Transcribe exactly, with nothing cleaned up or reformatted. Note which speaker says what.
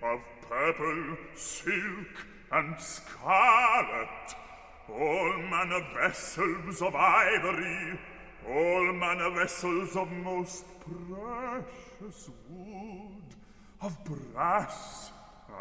Speaker 1: of purple, silk, and scarlet, all manner vessels of ivory, all manner vessels of most precious wood, of brass